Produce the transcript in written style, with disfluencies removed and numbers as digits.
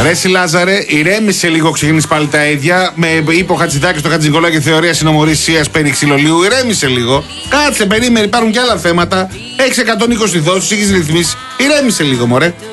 Ρε εσύ Λάζαρε, ηρέμησε λίγο, ξεκινήσει πάλι τα ίδια. Με είπε ο Χατζηδάκης στο Χατζηνικολά και θεωρία συνομορρησίας περί ξυλολίου. Ηρέμησε λίγο. Κάτσε, περίμενε, υπάρχουν και άλλα θέματα. Έχεις 120 δόσεις, έχεις ρυθμίσει. Ηρέμησε λίγο, μωρέ.